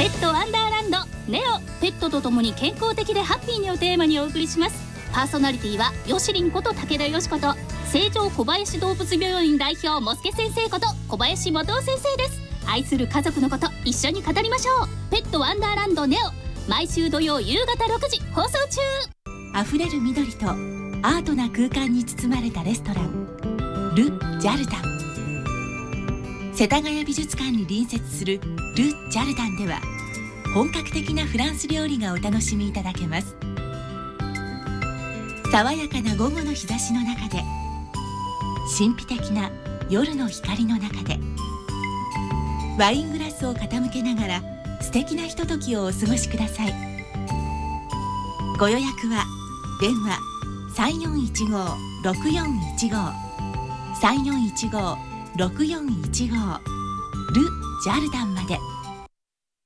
ペットワンダーランドネオ、ペットと共に健康的でハッピーにをテーマにお送りします。パーソナリティはよしりんこと武田よしこと成城小林動物病院代表もすけ先生こと小林元先生です。愛する家族のこと一緒に語りましょう。ペットワンダーランドネオ、毎週土曜夕方6時放送中。 あふれる緑とアートな空間に包まれたレストランル・ジャルダン。世田谷美術館に隣接するル・ジャルダンでは本格的なフランス料理がお楽しみいただけます。爽やかな午後の日差しの中で、神秘的な夜の光の中で、ワイングラスを傾けながら素敵なひとときをお過ごしください。ご予約は電話 3415-6415 3415-6415 ル・ジャルダンまで。